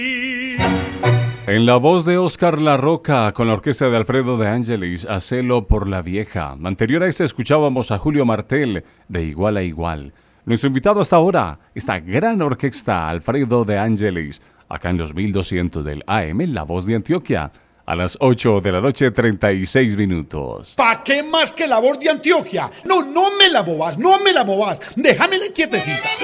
En la voz de Oscar La Roca, con la orquesta de Alfredo de Angelis, Hacelo por la vieja. Anterior a esta escuchábamos a Julio Martel, de Igual a Igual. Nuestro invitado hasta ahora, esta gran orquesta Alfredo de Angelis, acá en los 1200 del AM, La Voz de Antioquia, a las 8 de la noche, 36 minutos. ¿Pa' qué más que La Voz de Antioquia? No, no me la movas, déjamela quietecita.